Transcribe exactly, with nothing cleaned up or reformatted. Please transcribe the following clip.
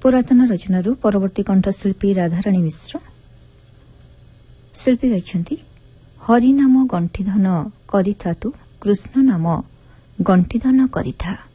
पुरातन रचनारू परवर्ती कंठशिल्पी राधाराणी मिश्र। शिल्पी गाइछन्ति हरि नाम गंठिधन करिथा तु कृष्ण नाम गंठिधन करिथा।